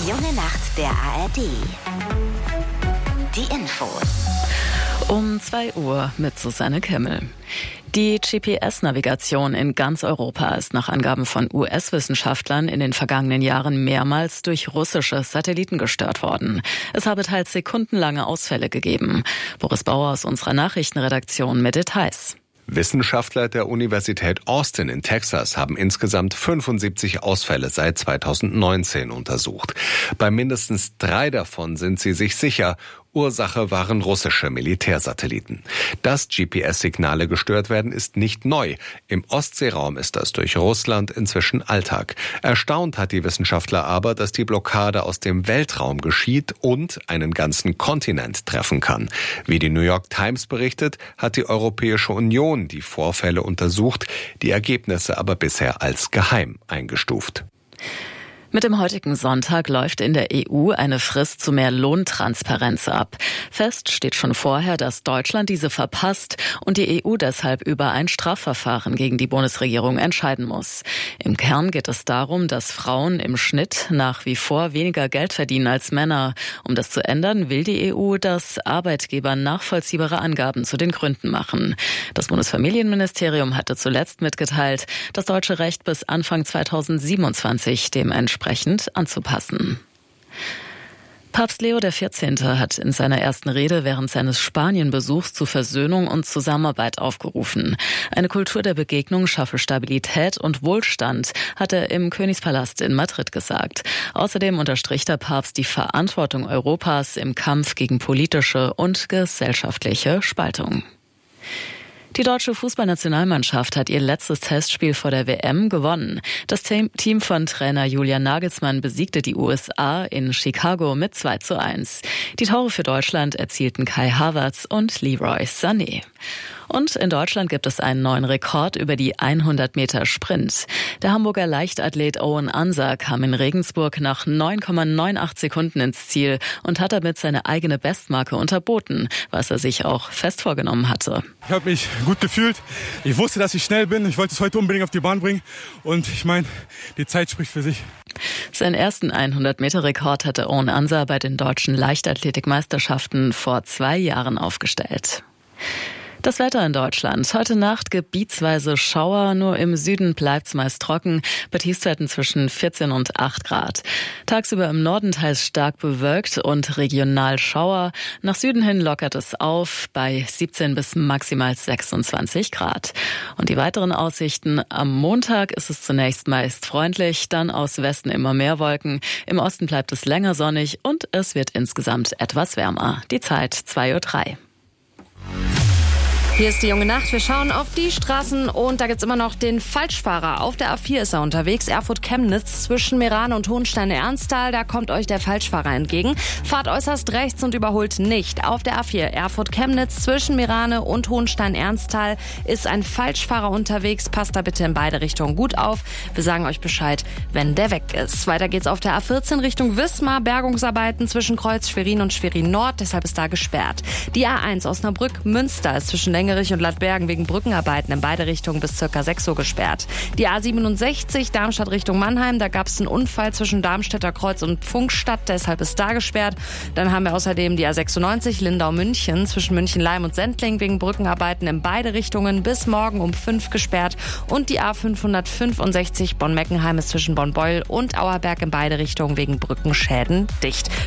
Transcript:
Die junge Nacht der ARD. Die Infos. Um 2 Uhr mit Susanne Kimmel. Die GPS-Navigation in ganz Europa ist nach Angaben von US-Wissenschaftlern in den vergangenen Jahren mehrmals durch russische Satelliten gestört worden. Es habe teils sekundenlange Ausfälle gegeben. Boris Bauer aus unserer Nachrichtenredaktion mit Details. Wissenschaftler der Universität Austin in Texas haben insgesamt 75 Ausfälle seit 2019 untersucht. Bei mindestens 3 davon sind sie sich sicher. Ursache waren russische Militärsatelliten. Dass GPS-Signale gestört werden, ist nicht neu. Im Ostseeraum ist das durch Russland inzwischen Alltag. Erstaunt hat die Wissenschaftler aber, dass die Blockade aus dem Weltraum geschieht und einen ganzen Kontinent treffen kann. Wie die New York Times berichtet, hat die Europäische Union die Vorfälle untersucht, die Ergebnisse aber bisher als geheim eingestuft. Mit dem heutigen Sonntag läuft in der EU eine Frist zu mehr Lohntransparenz ab. Fest steht schon vorher, dass Deutschland diese verpasst und die EU deshalb über ein Strafverfahren gegen die Bundesregierung entscheiden muss. Im Kern geht es darum, dass Frauen im Schnitt nach wie vor weniger Geld verdienen als Männer. Um das zu ändern, will die EU, dass Arbeitgeber nachvollziehbare Angaben zu den Gründen machen. Das Bundesfamilienministerium hatte zuletzt mitgeteilt, das deutsche Recht bis Anfang 2027 dementsprechend anzupassen. Papst Leo XIV. Hat in seiner ersten Rede während seines Spanienbesuchs zu Versöhnung und Zusammenarbeit aufgerufen. Eine Kultur der Begegnung schaffe Stabilität und Wohlstand, hat er im Königspalast in Madrid gesagt. Außerdem unterstrich der Papst die Verantwortung Europas im Kampf gegen politische und gesellschaftliche Spaltung. Die deutsche Fußballnationalmannschaft hat ihr letztes Testspiel vor der WM gewonnen. Das Team von Trainer Julian Nagelsmann besiegte die USA in Chicago mit 2:1. Die Tore für Deutschland erzielten Kai Havertz und Leroy Sané. Und in Deutschland gibt es einen neuen Rekord über die 100 Meter Sprint. Der Hamburger Leichtathlet Owen Ansa kam in Regensburg nach 9,98 Sekunden ins Ziel und hat damit seine eigene Bestmarke unterboten, was er sich auch fest vorgenommen hatte. Ich habe mich gut gefühlt. Ich wusste, dass ich schnell bin. Ich wollte es heute unbedingt auf die Bahn bringen. Und ich meine, die Zeit spricht für sich. Seinen ersten 100-Meter-Rekord hatte Owen Ansa bei den deutschen Leichtathletikmeisterschaften vor 2 Jahren aufgestellt. Das Wetter in Deutschland. Heute Nacht gebietsweise Schauer, nur im Süden bleibt's meist trocken, bei Tiefstwerten zwischen 14 und 8 Grad. Tagsüber im Norden teils stark bewölkt und regional Schauer. Nach Süden hin lockert es auf bei 17 bis maximal 26 Grad. Und die weiteren Aussichten: Am Montag ist es zunächst meist freundlich, dann aus Westen immer mehr Wolken. Im Osten bleibt es länger sonnig und es wird insgesamt etwas wärmer. Die Zeit 2:03 Uhr. Hier ist die junge Nacht. Wir schauen auf die Straßen und da gibt's immer noch den Falschfahrer. Auf der A4 ist er unterwegs, Erfurt-Chemnitz zwischen Meran und Hohenstein-Ernsthal. Da kommt euch der Falschfahrer entgegen. Fahrt äußerst rechts und überholt nicht. Auf der A4 Erfurt-Chemnitz zwischen Merane und Hohenstein-Ernsthal ist ein Falschfahrer unterwegs. Passt da bitte in beide Richtungen gut auf. Wir sagen euch Bescheid, wenn der weg ist. Weiter geht's auf der A14 Richtung Wismar. Bergungsarbeiten zwischen Kreuz Schwerin und Schwerin Nord. Deshalb ist da gesperrt. Die A1 Osnabrück-Münster ist zwischen Lengerich und Ladbergen wegen Brückenarbeiten in beide Richtungen bis ca. 6 Uhr gesperrt. Die A67 Darmstadt Richtung Mannheim, da gab es einen Unfall zwischen Darmstädter Kreuz und Pfungstadt, deshalb ist da gesperrt. Dann haben wir außerdem die A96 Lindau-München zwischen München-Leim und Sendling wegen Brückenarbeiten in beide Richtungen bis morgen um 5 gesperrt. Und die A565 Bonn-Meckenheim ist zwischen Bonn-Beuel und Auerberg in beide Richtungen wegen Brückenschäden dicht.